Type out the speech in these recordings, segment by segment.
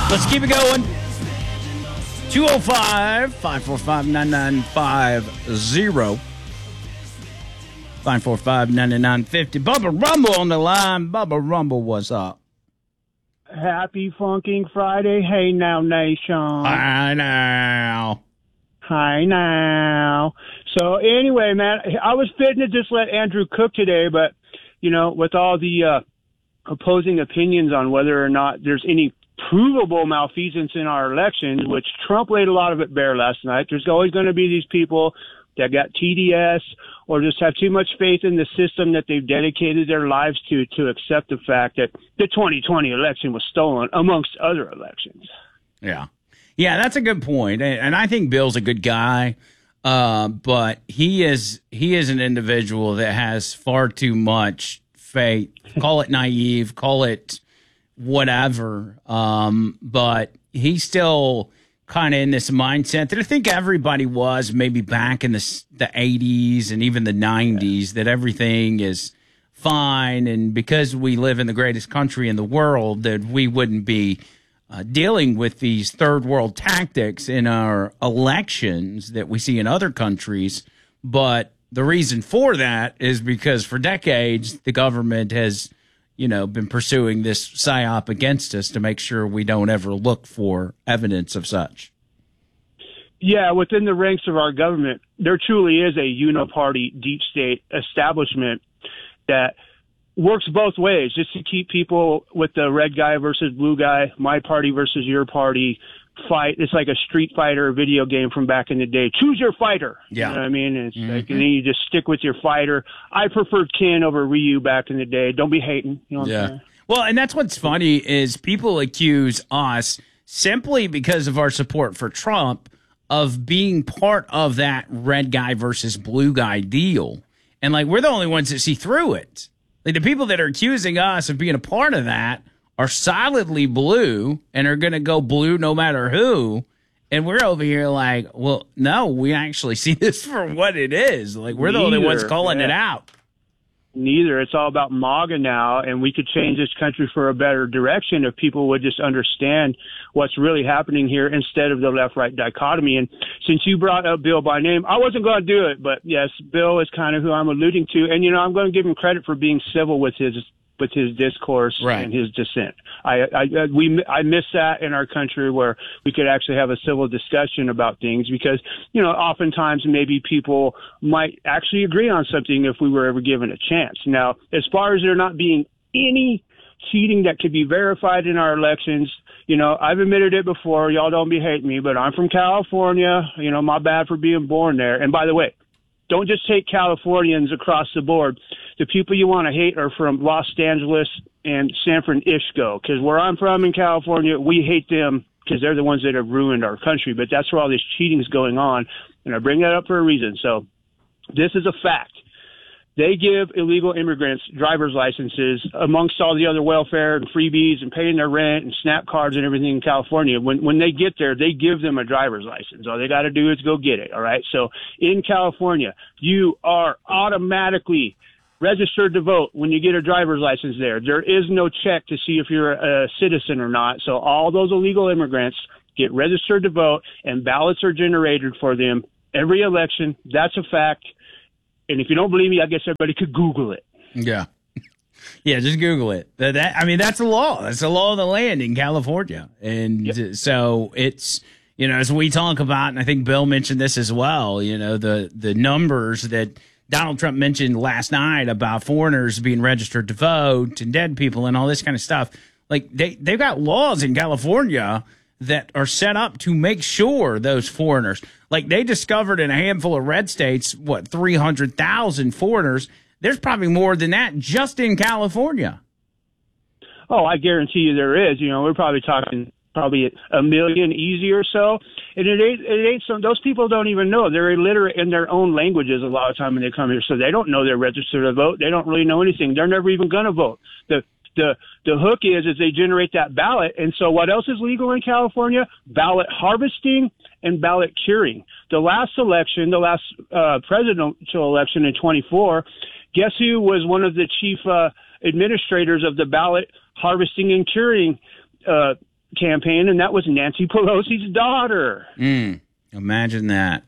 Let's keep it going. 205-545-9950. 545-9950. Bubba Rumble on the line. Bubba Rumble, what's up? Happy Funking Friday. Hey now, nation. Hi now. Hi now. So anyway, man, I was fitting to just let Andrew cook today, but, you know, with all the opposing opinions on whether or not there's any provable malfeasance in our elections, which Trump laid a lot of it bare last night, there's always going to be these people that got TDS or just have too much faith in the system that they've dedicated their lives to accept the fact that the 2020 election was stolen, amongst other elections. Yeah. Yeah, that's a good point. And I think Bill's a good guy, but he is an individual that has far too much faith. Call it naive, call it whatever, but he's still kind of in this mindset that I think everybody was maybe back in the 80s and even the 90s, that everything is fine, and because we live in the greatest country in the world, that we wouldn't be dealing with these third world tactics in our elections that we see in other countries. But the reason for that is because for decades the government has, you know, been pursuing this psyop against us to make sure we don't ever look for evidence of such. Yeah, within the ranks of our government, there truly is a uniparty deep state establishment that works both ways, just to keep people with the red guy versus blue guy, my party versus your party fight. It's like a Street Fighter video game from back in the day. Choose your fighter. Yeah. You know what I mean? It's like, and then you just stick with your fighter. I preferred Ken over Ryu back in the day. Don't be hating. You know what I'm saying? Well, and that's what's funny is people accuse us simply because of our support for Trump of being part of that red guy versus blue guy deal. And like, we're the only ones that see through it. Like, the people that are accusing us of being a part of that are solidly blue and are going to go blue no matter who. And we're over here like, well, no, we actually see this for what it is. Like, we're the only ones calling it out. Neither. It's all about MAGA now, and we could change this country for a better direction if people would just understand what's really happening here instead of the left-right dichotomy. And since you brought up Bill by name, I wasn't going to do it, but yes, Bill is kind of who I'm alluding to. And, you know, I'm going to give him credit for being civil with his discourse and his dissent. I miss that in our country where we could actually have a civil discussion about things, because, you know, oftentimes maybe people might actually agree on something if we were ever given a chance. Now, as far as there not being any cheating that could be verified in our elections, you know, I've admitted it before. Y'all don't be hating me, but I'm from California. You know, my bad for being born there. And by the way, don't just take Californians across the board. The people you want to hate are from Los Angeles and San Francisco, because where I'm from in California, we hate them because they're the ones that have ruined our country. But that's where all this cheating is going on, and I bring that up for a reason. So this is a fact. They give illegal immigrants driver's licenses amongst all the other welfare and freebies and paying their rent and SNAP cards and everything in California. When they get there, they give them a driver's license. All they got to do is go get it. All right. So in California, you are automatically registered to vote when you get a driver's license there. There is no check to see if you're a citizen or not. So all those illegal immigrants get registered to vote, and ballots are generated for them every election. That's a fact. And if you don't believe me, I guess everybody could Google it. Yeah. Yeah, just Google it. I mean, that's a law. That's the law of the land in California. And so it's, you know, as we talk about, and I think Bill mentioned this as well, you know, the numbers that Donald Trump mentioned last night about foreigners being registered to vote and dead people and all this kind of stuff. Like, they've got laws in California that are set up to make sure those foreigners, like they discovered in a handful of red states, 300,000 foreigners. There's probably more than that just in California. Oh, I guarantee you there is. You know, we're probably talking a million easy or so. And it ain't some, those people don't even know. They're illiterate in their own languages a lot of time when they come here. So they don't know they're registered to vote. They don't really know anything. They're never even going to vote. The hook is they generate that ballot. And so what else is legal in California? Ballot harvesting and ballot curing. The last election, the last presidential election in 24, guess who was one of the chief administrators of the ballot harvesting and curing campaign, and that was Nancy Pelosi's daughter. Imagine that.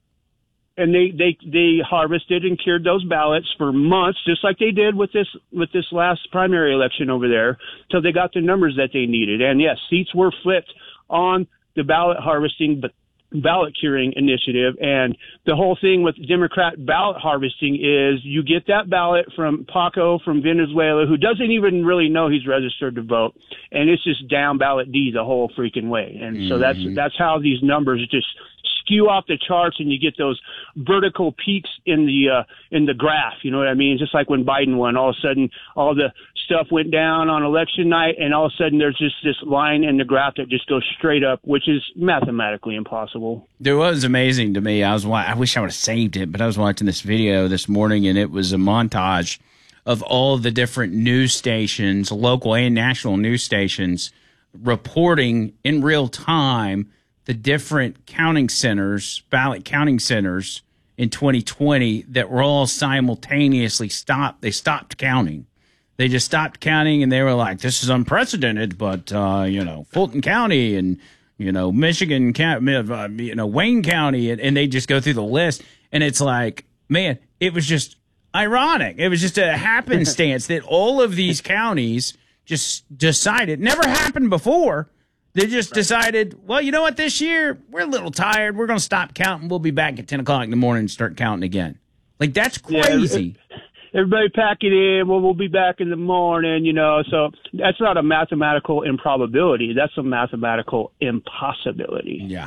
And they harvested and cured those ballots for months, just like they did with this last primary election over there, till they got the numbers that they needed. And yes, seats were flipped on the ballot harvesting, but ballot curing initiative. And the whole thing with Democrat ballot harvesting is you get that ballot from Paco from Venezuela, who doesn't even really know he's registered to vote, and it's just down ballot D the whole freaking way. And so that's how these numbers just skew off the charts, and you get those vertical peaks in the graph. You know what I mean? Just like when Biden won, all of a sudden all the stuff went down on election night, and all of a sudden there's just this line in the graph that just goes straight up, which is mathematically impossible. It was amazing to me. I wish I would have saved it, but I was watching this video this morning, and it was a montage of all the different news stations, local and national news stations, reporting in real time the different counting centers, ballot counting centers in 2020 that were all simultaneously stopped. They stopped counting. They just stopped counting, and they were like, this is unprecedented, but, Fulton County and, Michigan County, Wayne County, and they just go through the list. And it's like, man, it was just ironic. It was just a happenstance that all of these counties just decided, never happened before. They just decided, well, you know what, this year, we're a little tired. We're going to stop counting. We'll be back at 10 o'clock in the morning and start counting again. Like, that's crazy. Yeah, everybody pack it in. Well, we'll be back in the morning, So that's not a mathematical improbability. That's a mathematical impossibility. Yeah.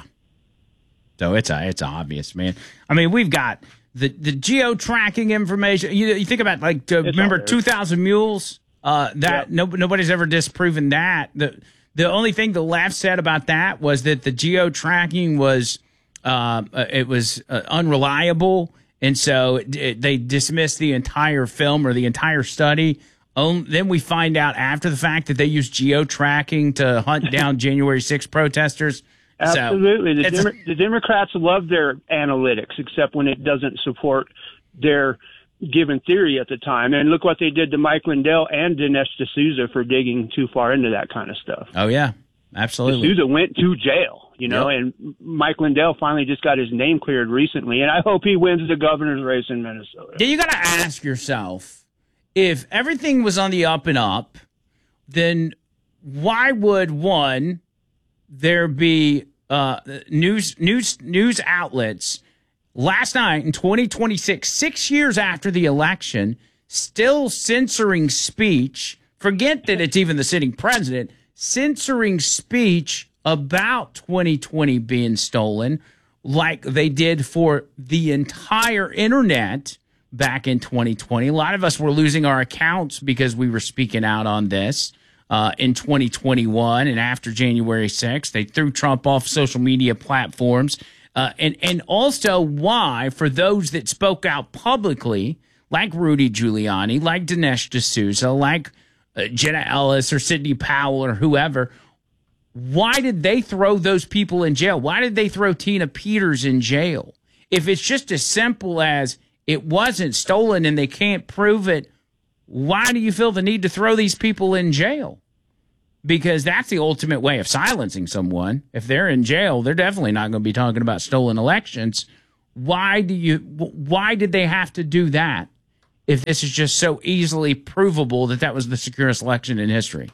So it's obvious, man. I mean, we've got the geo-tracking information. You think about, remember 2,000 Mules? Nobody's ever disproven that. The only thing the left said about that was that the geo-tracking was unreliable, and so they dismissed the entire film or the entire study. Then we find out after the fact that they used geo-tracking to hunt down January 6th protesters. Absolutely. The Democrats love their analytics, except when it doesn't support their given theory at the time. And look what they did to Mike Lindell and Dinesh D'Souza for digging too far into that kind of stuff. Oh, yeah, absolutely. D'Souza went to jail, and Mike Lindell finally just got his name cleared recently, and I hope he wins the governor's race in Minnesota. Yeah, you got to ask yourself, if everything was on the up and up, then why would, one, there be news outlets last night in 2026, 6 years after the election, still censoring speech? Forget that it's even the sitting president, censoring speech about 2020 being stolen like they did for the entire internet back in 2020. A lot of us were losing our accounts because we were speaking out on this in 2021 and after January 6th. They threw Trump off social media platforms. And also why, for those that spoke out publicly, like Rudy Giuliani, like Dinesh D'Souza, like Jenna Ellis or Sidney Powell or whoever, why did they throw those people in jail? Why did they throw Tina Peters in jail? If it's just as simple as it wasn't stolen and they can't prove it, why do you feel the need to throw these people in jail? Because that's the ultimate way of silencing someone. If they're in jail, they're definitely not going to be talking about stolen elections. Why did they have to do that if this is just so easily provable that was the securest election in history?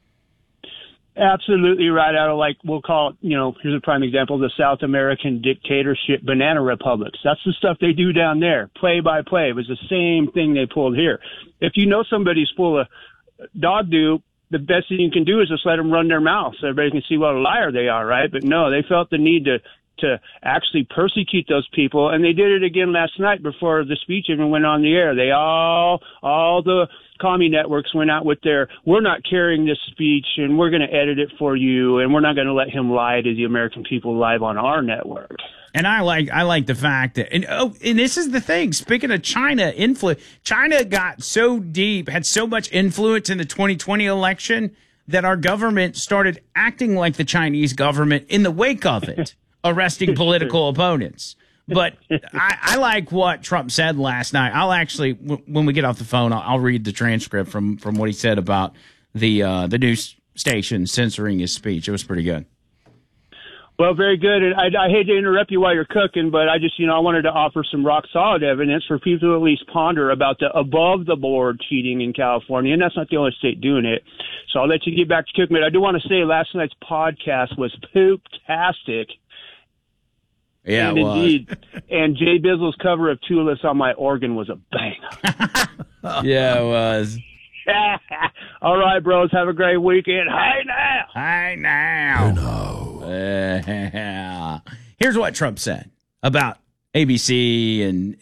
Absolutely right out of, we'll call it, here's a prime example, the South American dictatorship banana republics. That's the stuff they do down there, play by play. It was the same thing they pulled here. If you know somebody's full of dog do, the best thing you can do is just let them run their mouth so everybody can see what a liar they are, right? But no, they felt the need to actually persecute those people, and they did it again last night before the speech even went on the air. They all the commie networks went out with their, we're not carrying this speech, and we're going to edit it for you, and we're not going to let him lie to the American people live on our network. And I like the fact that, and this is the thing, speaking of China, China got so deep, had so much influence in the 2020 election that our government started acting like the Chinese government in the wake of it, arresting political opponents. But I like what Trump said last night. I'll actually, when we get off the phone, I'll read the transcript from what he said about the stations censoring his speech. It was pretty good. Well, very good. And I hate to interrupt you while you're cooking, but I just, I wanted to offer some rock solid evidence for people to at least ponder about the above the board cheating in California. And that's not the only state doing it. So I'll let you get back to cooking. But I do want to say last night's podcast was poop-tastic. Yeah, and indeed. And Jay Bizzle's cover of Tulis on my organ was a banger. Yeah, it was. All right, bros. Have a great weekend. Hey now. Hey now. Here's what Trump said about ABC and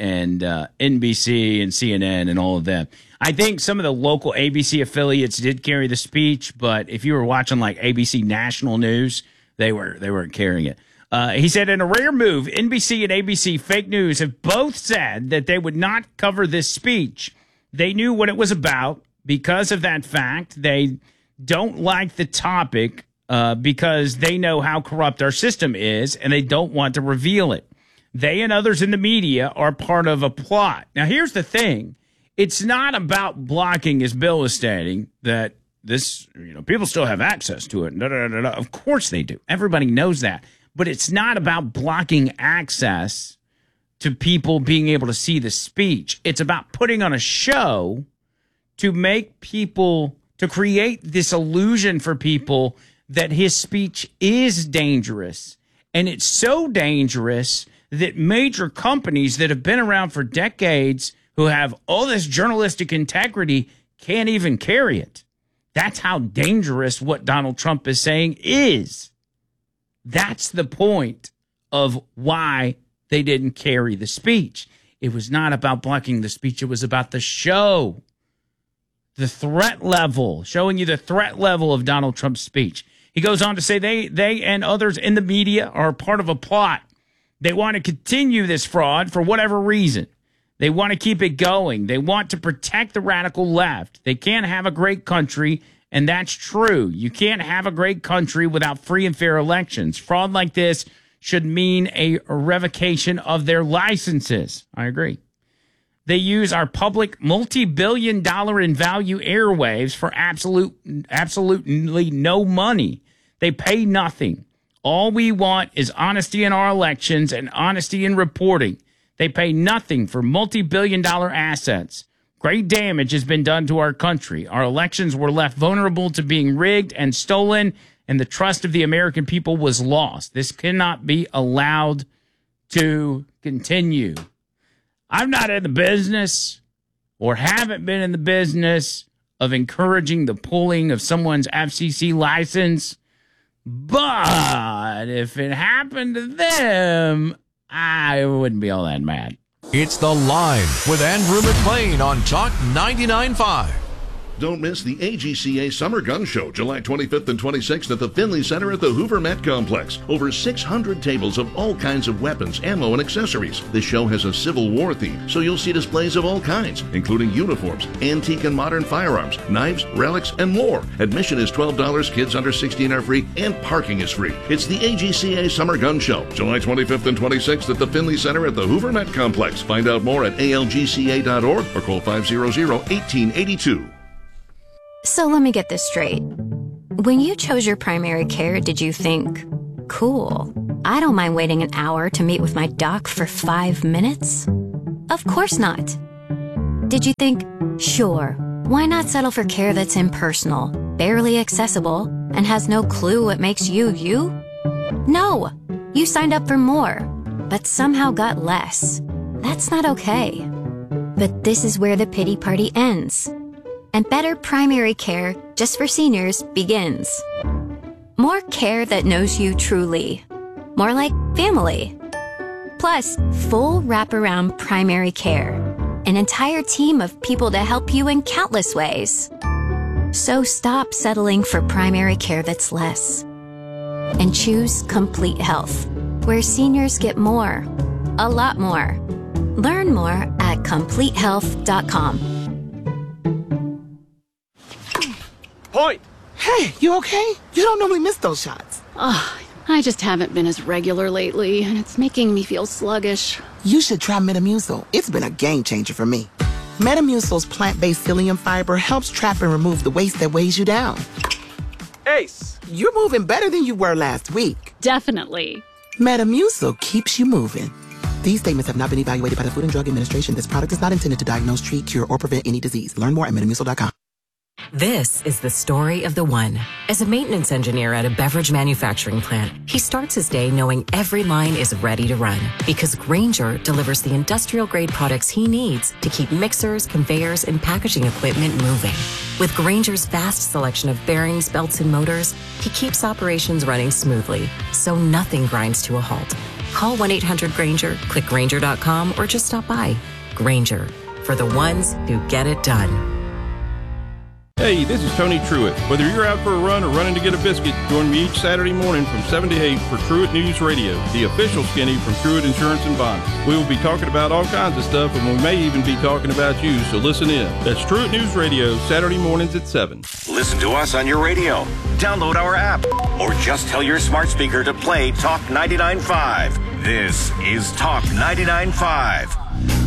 NBC and CNN and all of them. I think some of the local ABC affiliates did carry the speech, but if you were watching like ABC National News, they weren't carrying it. He said, in a rare move, NBC and ABC fake news have both said that they would not cover this speech. They knew what it was about. Because of that fact, they don't like the topic because they know how corrupt our system is, and they don't want to reveal it. They and others in the media are part of a plot. Now, here's the thing. It's not about blocking, as Bill is stating, that this, people still have access to it. Of course they do. Everybody knows that. But it's not about blocking access to people being able to see the speech. It's about putting on a show to make people, to create this illusion for people that his speech is dangerous. And it's so dangerous that major companies that have been around for decades, who have all this journalistic integrity, can't even carry it. That's how dangerous what Donald Trump is saying is. That's the point of why they didn't carry the speech. It was not about blocking the speech. It was about the show. The threat level, showing you the threat level of Donald Trump's speech. He goes on to say they and others in the media are part of a plot. They want to continue this fraud for whatever reason. They want to keep it going. They want to protect the radical left. They can't have a great country, and that's true. You can't have a great country without free and fair elections. Fraud like this should mean a revocation of their licenses. I agree. They use our public multi-billion-dollar in value airwaves for absolutely no money. They pay nothing. All we want is honesty in our elections and honesty in reporting. They pay nothing for multi-billion-dollar assets. Great damage has been done to our country. Our elections were left vulnerable to being rigged and stolen, and the trust of the American people was lost. This cannot be allowed to continue. I'm not in the business, or haven't been in the business, of encouraging the pulling of someone's FCC license. But if it happened to them, I wouldn't be all that mad. It's The Line with Andrew McLean on Talk 99.5. Don't miss the AGCA Summer Gun Show, July 25th and 26th at the Finley Center at the Hoover Met Complex. Over 600 tables of all kinds of weapons, ammo, and accessories. This show has a Civil War theme, so you'll see displays of all kinds, including uniforms, antique and modern firearms, knives, relics, and more. Admission is $12, kids under 16 are free, and parking is free. It's the AGCA Summer Gun Show, July 25th and 26th at the Finley Center at the Hoover Met Complex. Find out more at algca.org or call 500-1882. So let me get this straight. When you chose your primary care, did you think, cool, I don't mind waiting an hour to meet with my doc for 5 minutes? Of course not. Did you think, sure, why not settle for care that's impersonal, barely accessible, and has no clue what makes you, you? No, you signed up for more, but somehow got less. That's not okay. But this is where the pity party ends. And better primary care just for seniors begins. More care that knows you truly. More like family. Plus, full wraparound primary care. An entire team of people to help you in countless ways. So stop settling for primary care that's less. And choose Complete Health, where seniors get more. A lot more. Learn more at CompleteHealth.com. Point! Hey, you okay? You don't normally miss those shots. I just haven't been as regular lately, and it's making me feel sluggish. You should try Metamucil. It's been a game changer for me. Metamucil's plant-based psyllium fiber helps trap and remove the waste that weighs you down. Ace. You're moving better than you were last week. Definitely. Metamucil keeps you moving. These statements have not been evaluated by the Food and Drug Administration. This product is not intended to diagnose, treat, cure, or prevent any disease. Learn more at Metamucil.com. This is the story of the one. As a maintenance engineer at a beverage manufacturing plant, he starts his day knowing every line is ready to run because Grainger delivers the industrial-grade products he needs to keep mixers, conveyors, and packaging equipment moving. With Grainger's vast selection of bearings, belts, and motors, he keeps operations running smoothly, so nothing grinds to a halt. Call 1-800-GRAINGER, click Grainger.com, or just stop by. Grainger, for the ones who get it done. Hey, this is Tony Truitt. Whether you're out for a run or running to get a biscuit, join me each Saturday morning from 7 to 8 for Truitt News Radio, the official skinny from Truitt Insurance and Bonds. We will be talking about all kinds of stuff, and we may even be talking about you, so listen in. That's Truitt News Radio, Saturday mornings at 7. Listen to us on your radio. Download our app. Or just tell your smart speaker to play Talk 99.5. This is Talk 99.5.